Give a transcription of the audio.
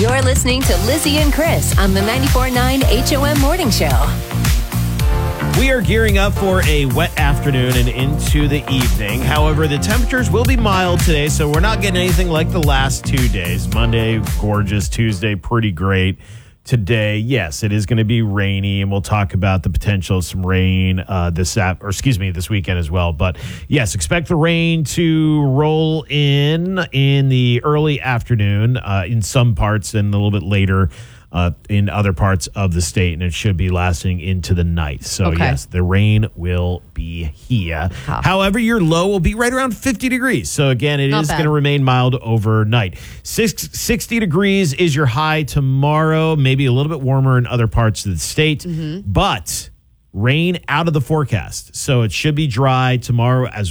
You're listening to Lizzie and Chris on the 94.9 HOM Morning Show. We are gearing up for a wet afternoon and into the evening. However, the temperatures will be mild today, so we're not getting anything like the last 2 days. Monday, gorgeous. Tuesday, pretty great. Today, yes, it is going to be rainy, and we'll talk about the potential of some rain this weekend as well. But yes, expect the rain to roll in the early afternoon in some parts and a little bit later in other parts of the state, and it should be lasting into the night. So, yes, the rain will be here. However, your low will be right around 50 degrees. So, again, it is going to remain mild overnight. 60 degrees is your high tomorrow, maybe a little bit warmer in other parts of the state, but rain out of the forecast. So, it should be dry tomorrow as